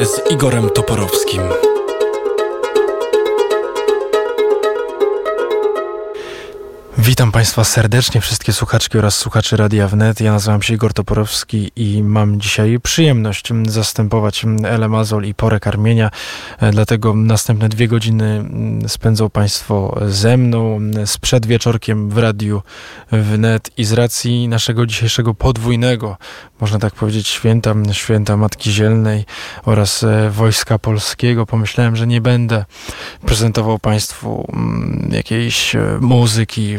z Igorem Toporowskim. Witam Państwa serdecznie, wszystkie słuchaczki oraz słuchaczy Radia Wnet. Ja nazywam się Igor Toporowski i mam dzisiaj przyjemność zastępować Elę Mazol i Porę Karmienia. Dlatego następne 2 godziny spędzą Państwo ze mną z przedwieczorkiem w Radiu Wnet i z racji naszego dzisiejszego podwójnego, można tak powiedzieć, święta Matki Zielnej oraz Wojska Polskiego, pomyślałem, że nie będę prezentował Państwu jakiejś muzyki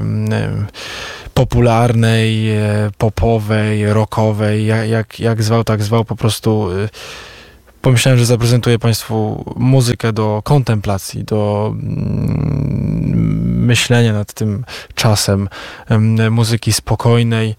popularnej, popowej, rockowej, jak zwał, tak zwał, po prostu pomyślałem, że zaprezentuję Państwu muzykę do kontemplacji, do myślenia nad tym czasem, muzyki spokojnej,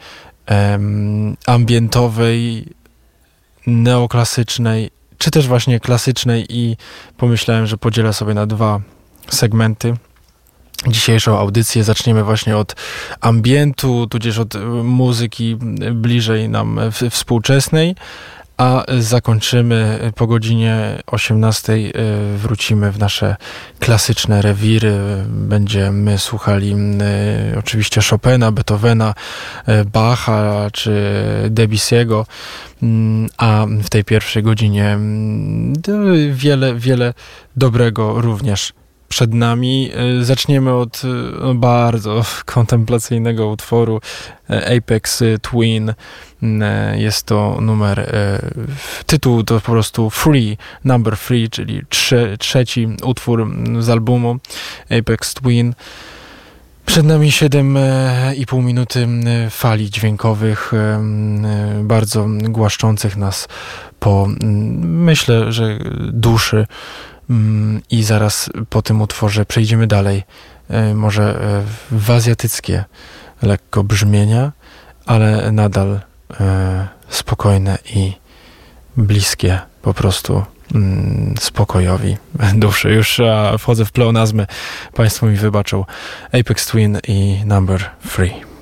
ambientowej, neoklasycznej, czy też właśnie klasycznej, i pomyślałem, że podzielę sobie na 2 segmenty dzisiejszą audycję. Zaczniemy właśnie od ambientu, tudzież od muzyki bliżej nam współczesnej, a zakończymy po godzinie 18:00. Wrócimy w nasze klasyczne rewiry. Będziemy słuchali oczywiście Chopina, Beethovena, Bacha czy Debussy'ego, a w tej pierwszej godzinie wiele dobrego również przed nami. Zaczniemy od bardzo kontemplacyjnego utworu Aphex Twin. Jest to numer, tytuł to po prostu Free, Number 3, czyli trzeci utwór z albumu Aphex Twin. Przed nami 7,5 minuty fali dźwiękowych, bardzo głaszczących nas po, myślę, że duszy. I zaraz po tym utworze przejdziemy dalej, może w azjatyckie lekko brzmienia, ale nadal spokojne i bliskie po prostu spokojowi duszy. Już wchodzę w pleonazmy, Państwo mi wybaczą. Aphex Twin i Number 3.